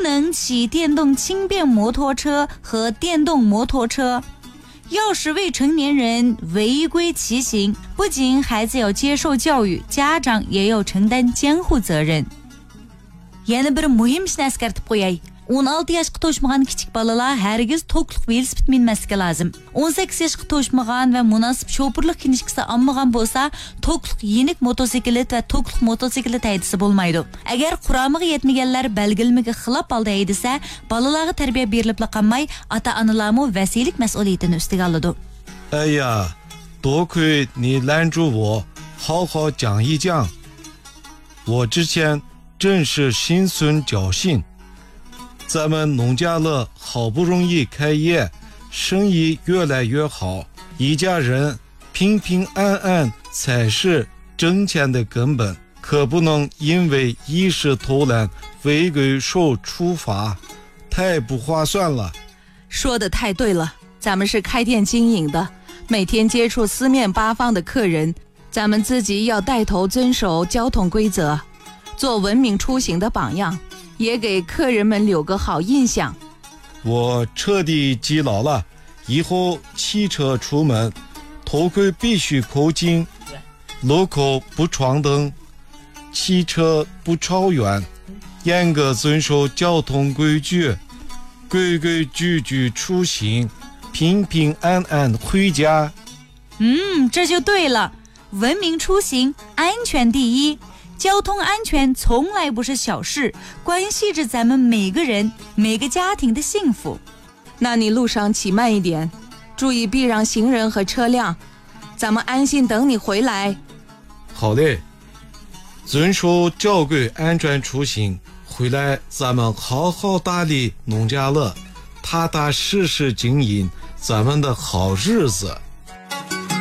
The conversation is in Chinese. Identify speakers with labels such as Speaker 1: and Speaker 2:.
Speaker 1: 能骑电动轻便摩托车和电动摩托车。要是未成年人违规骑行，不仅孩子要接受教育，家长也要承担监护责任。Yana bir muhim ishni eskartib qo'yay. 16 yoshga to'shmagan kichik bolalar hargiz to'qliq velosiped minmasligi lozim. 18 yoshga to'shmagan va munosib shopurlik kinishkisi olmagan bo'lsa, to'qliq yenik motosiklet va to'qliq motosiklet haydasa bo'lmaydi. Agar quramiga yetmaganlar belgilamga xilof holda haydasa, bolalarga tarbiya berilib qolmay, ota-onalarmi vasiylik mas'uliyatini ustiga oladi.
Speaker 2: 哎呀，多亏你拦住我，好好讲一讲。我之前真是心存侥幸。咱们农家乐好不容易开业，生意越来越好，一家人平平安安才是挣钱的根本，可不能因为一时偷懒违规受处罚，太不划算了。
Speaker 3: 说得太对了，咱们是开店经营的，每天接触四面八方的客人，咱们自己要带头遵守交通规则，做文明出行的榜样，也给客人们留个好印象。
Speaker 2: 我彻底记牢了，以后骑车出门，头盔必须扣紧，路口不闯灯，骑车不超远，严格遵守交通规矩，规规矩矩出行，平平安安回家。
Speaker 1: 这就对了，文明出行，安全第一。交通安全从来不是小事，关系着咱们每个人、每个家庭的幸福。
Speaker 3: 那你路上骑慢一点，注意避让行人和车辆，咱们安心等你回来。
Speaker 2: 好嘞，遵守交规，安全出行，回来咱们好好打理农家乐，踏踏实实经营咱们的好日子。